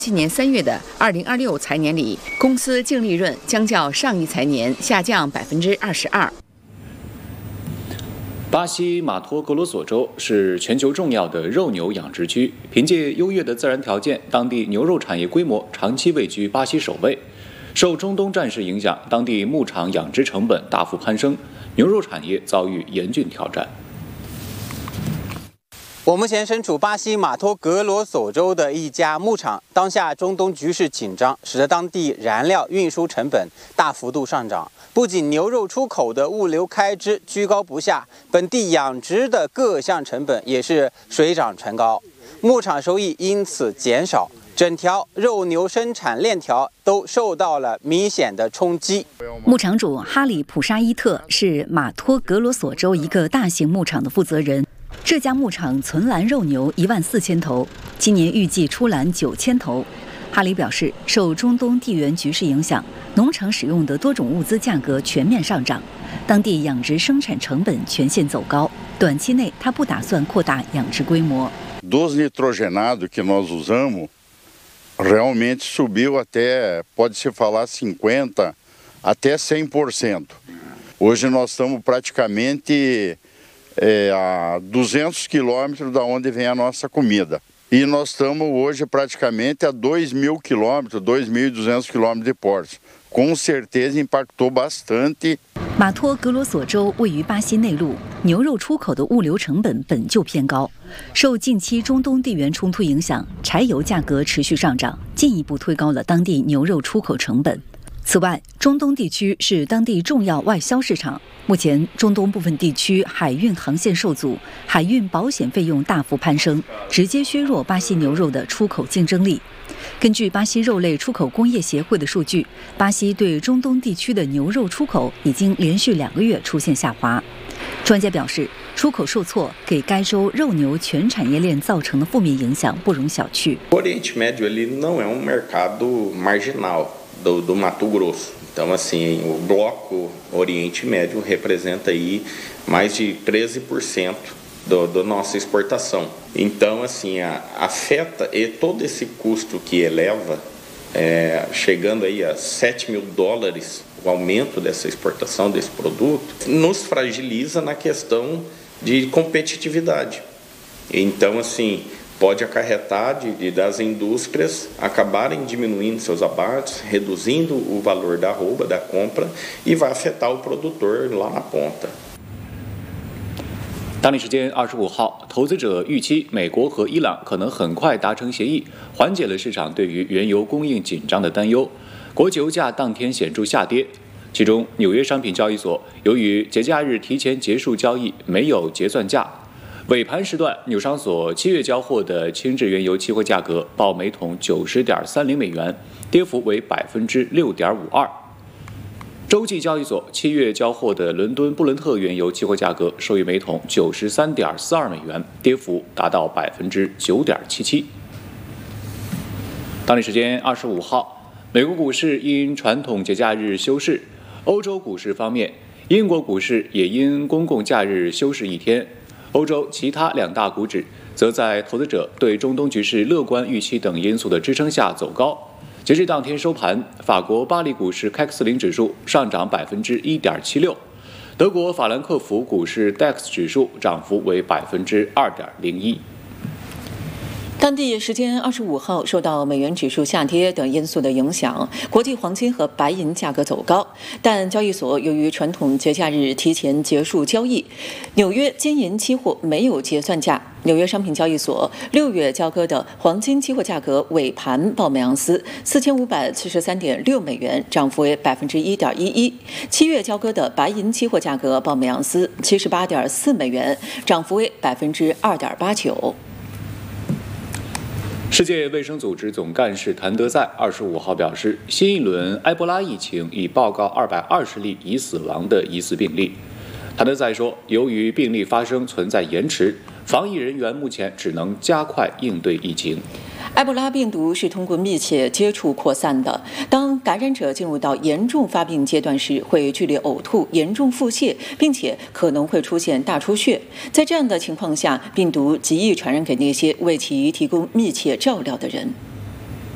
今年3月的2026财年里，公司净利润将较上一财年下降22%。 巴西马托格罗索州是全球重要的肉牛养殖区，凭借优越的自然条件，当地牛肉产业规模长期位居巴西首位。受中东战事影响，当地牧场养殖成本大幅攀升，牛肉产业遭遇严峻挑战。 我目前身处巴西马托格罗索州的一家牧场，当下中东局势紧张，使得当地燃料运输成本大幅度上涨。不仅牛肉出口的物流开支居高不下，本地养殖的各项成本也是水涨船高，牧场收益因此减少，整条肉牛生产链条都受到了明显的冲击。 牧场主哈里普沙伊特是马托格罗索州一个大型牧场的负责人。这家牧场存栏肉牛14000头，今年预计出栏9000头。哈里表示，受中东地缘局势影响，农场使用的多种物资价格全面上涨，当地养殖生产成本全线走高。短期内，他不打算扩大养殖规模。 Dos nitrogenados que nós usamos realmente subiu até, pode-se falar 50% até 100%. Hoje nós estamos praticamente a 200 quilômetros da onde vem a nossa comida. E nós estamos hoje praticamente a 2.000 quilômetros, 2.200 quilômetros de portos. Com certeza impactou bastante. 马托格罗索州位于巴西内陆，牛肉出口的物流成本本就偏高，受近期中东地缘冲突影响，柴油价格持续上涨，进一步推高了当地牛肉出口成本。此外，中东地区是当地重要外销市场。目前，中东部分地区海运航线受阻，海运保险费用大幅攀升，直接削弱巴西牛肉的出口竞争力。根据巴西肉类出口工业协会的数据，巴西对中东地区的牛肉出口已经连续2个月出现下滑。专家表示，出口受挫给该州肉牛全产业链造成的负面影响不容小觑。 Oriente Médio ele não é mercado marginal.do Mato Grosso. Então, assim, o bloco Oriente Médio representa aí mais de 13% da nossa exportação. Então, assim, afeta e todo esse custo que eleva, chegando aí a $7.000, o aumento dessa exportação desse produto, nos fragiliza na questão de competitividade. Então, assim, pode acarretar das indústrias acabarem diminuindo seus abates, reduzindo o valor da arroba, da compra, e vai afetar o produtor lá na ponta. 当地时间25号，投资者预期美国和伊朗可能很快达成协议，缓解了市场对于原油供应紧张的担忧。国际油价当天显著下跌，其中纽约商品交易所由于节假日提前结束交易，没有结算价。尾盘时段，纽商所7月交货的轻质原油期货价格报每桶90.30美元，跌幅为6.52%。洲际交易所7月交货的伦敦布伦特原油期货价格收于每桶93.42美元，跌幅达到9.77%。当地时间25号，美国股市因传统节假日休市，欧洲股市方面，英国股市也因公共假日休市一天。欧洲其他2大股指则在投资者对中东局势乐观预期等因素的支撑下走高。截至当天收盘，法国巴黎股市CAC 40指数上涨1.76%，德国法兰克福股市 DAX 指数涨幅为2.01%。 当地时间25号，受到美元指数下跌等因素的影响，国际黄金和白银价格走高，但交易所由于传统节假日提前结束交易，纽约金银期货没有结算价。纽约商品交易所6月交割的黄金期货价格尾盘报每盎司4573.6美元，涨幅为1.11%。7月交割的白银期货价格报每盎司78.4美元，涨幅为2.89%。 世界卫生组织总干事谭德赛25号表示，新一轮埃博拉疫情已报告220例已死亡的疑似病例。谭德赛说，由于病例发生存在延迟，防疫人员目前只能加快应对疫情。 埃博拉病毒是通过密切接触扩散的，当感染者进入到严重发病阶段时，会剧烈呕吐、严重腹泻，并且可能会出现大出血。在这样的情况下，病毒极易传染给那些为其提供密切照料的人。